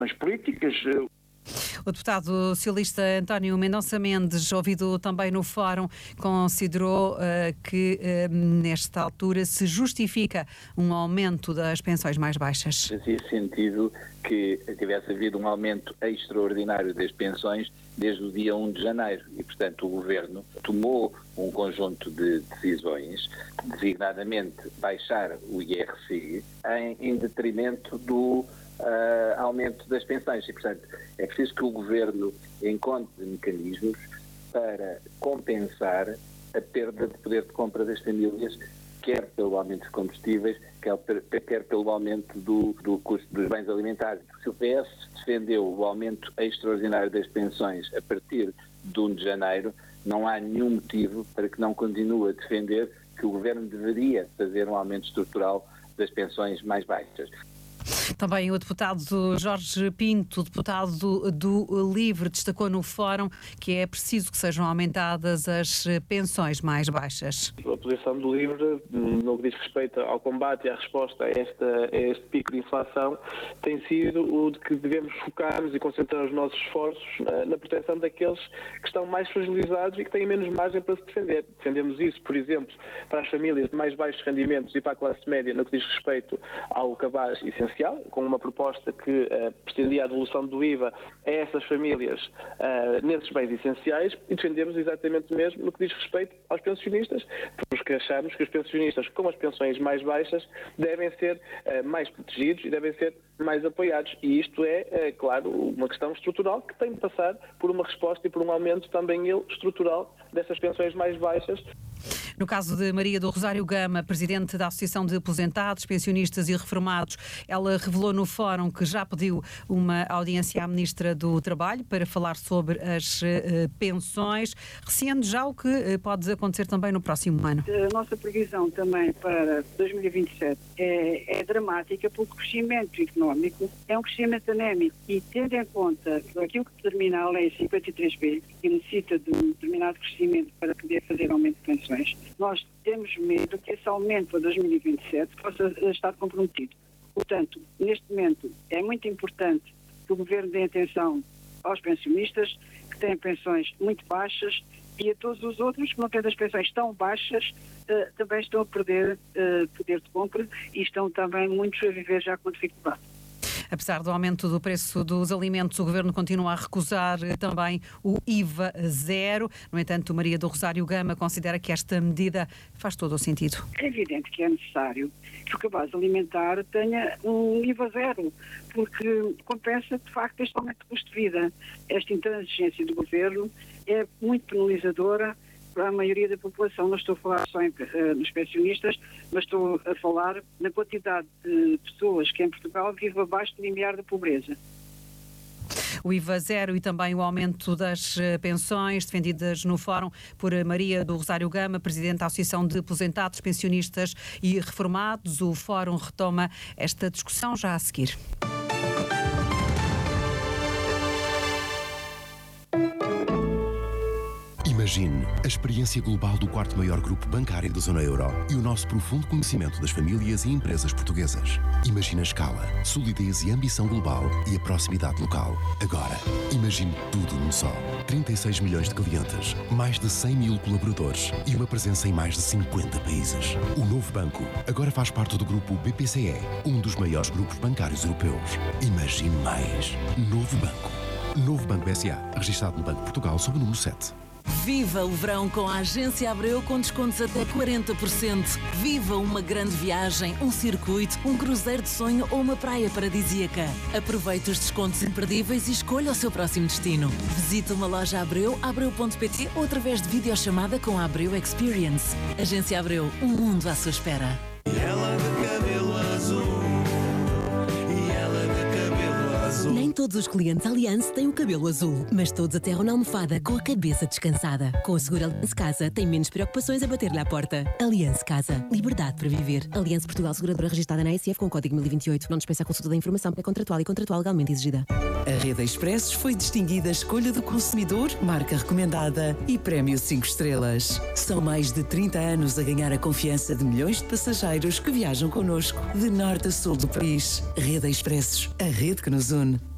As políticas. O deputado socialista António Mendonça Mendes, ouvido também no fórum, considerou que nesta altura se justifica um aumento das pensões mais baixas. Fazia sentido que tivesse havido um aumento extraordinário das pensões desde o dia 1 de janeiro e, portanto, o Governo tomou um conjunto de decisões, designadamente baixar o IRC em detrimento do aumento das pensões e, portanto, é preciso que o Governo encontre mecanismos para compensar a perda de poder de compra das famílias, quer pelo aumento dos combustíveis, quer pelo aumento do custo dos bens alimentares. Se o PS defendeu o aumento extraordinário das pensões a partir de 1 de janeiro, não há nenhum motivo para que não continue a defender que o Governo deveria fazer um aumento estrutural das pensões mais baixas. Também o deputado Jorge Pinto, deputado do LIVRE, destacou no fórum que é preciso que sejam aumentadas as pensões mais baixas. A posição do LIVRE, no que diz respeito ao combate e à resposta a este pico de inflação, tem sido o de que devemos focar-nos e concentrar os nossos esforços na proteção daqueles que estão mais fragilizados e que têm menos margem para se defender. Defendemos isso, por exemplo, para as famílias de mais baixos rendimentos e para a classe média no que diz respeito ao cabaz essencial, com uma proposta que pretendia a devolução do IVA a essas famílias nesses bens essenciais, e defendemos exatamente o mesmo no que diz respeito aos pensionistas, porque achamos que os pensionistas com as pensões mais baixas devem ser mais protegidos e devem ser mais apoiados, e isto é, claro, uma questão estrutural que tem de passar por uma resposta e por um aumento também estrutural dessas pensões mais baixas. No caso de Maria do Rosário Gama, presidente da Associação de Aposentados, Pensionistas e Reformados, ela revelou no fórum que já pediu uma audiência à Ministra do Trabalho para falar sobre as pensões, receando já o que pode acontecer também no próximo ano. A nossa previsão também para 2027 é dramática, porque o crescimento económico é um crescimento anémico e, tendo em conta aquilo que determina a Lei 53B, que necessita de um determinado crescimento para poder fazer aumento de pensões, nós temos medo que esse aumento para 2027 possa estar comprometido. Portanto, neste momento é muito importante que o Governo dê atenção aos pensionistas que têm pensões muito baixas e a todos os outros que não têm as pensões tão baixas, também estão a perder poder de compra e estão também muitos a viver já com dificuldade. Apesar do aumento do preço dos alimentos, o Governo continua a recusar também o IVA zero. No entanto, Maria do Rosário Gama considera que esta medida faz todo o sentido. É evidente que é necessário que o cabaz alimentar tenha um IVA zero, porque compensa, de facto, este aumento de custo de vida. Esta intransigência do Governo é muito penalizadora para a maioria da população. Não estou a falar só nos pensionistas, mas estou a falar na quantidade de pessoas que em Portugal vivem abaixo do limiar da pobreza. O IVA zero e também o aumento das pensões defendidas no fórum por Maria do Rosário Gama, presidente da Associação de Aposentados, Pensionistas e Reformados. O fórum retoma esta discussão já a seguir. Imagine a experiência global do quarto maior grupo bancário da zona euro e o nosso profundo conhecimento das famílias e empresas portuguesas. Imagine a escala, solidez e ambição global e a proximidade local. Agora, imagine tudo num só. 36 milhões de clientes, mais de 100 mil colaboradores e uma presença em mais de 50 países. O novo banco agora faz parte do grupo BPCE, um dos maiores grupos bancários europeus. Imagine mais. Novo banco. Novo Banco SA, registado no Banco de Portugal sob o número 7. Viva o verão com a Agência Abreu com descontos até 40%. Viva uma grande viagem, um circuito, um cruzeiro de sonho ou uma praia paradisíaca. Aproveite os descontos imperdíveis e escolha o seu próximo destino. Visite uma loja Abreu, abreu.pt ou através de videochamada com a Abreu Experience. Agência Abreu, um mundo à sua espera. Ela de cabelo azul. Nem todos os clientes Allianz têm o cabelo azul, mas todos aterram na almofada com a cabeça descansada. Com o seguro Allianz Casa, tem menos preocupações a bater-lhe à porta. Allianz Casa. Liberdade para viver. Allianz Portugal, seguradora registrada na ACF com código 1028. Não dispensa a consulta da informação pré-contratual e contratual legalmente exigida. A Rede Expressos foi distinguida Escolha do Consumidor, marca recomendada e prémio 5 estrelas. São mais de 30 anos a ganhar a confiança de milhões de passageiros que viajam connosco de norte a sul do país. Rede Expressos, a rede que nos une.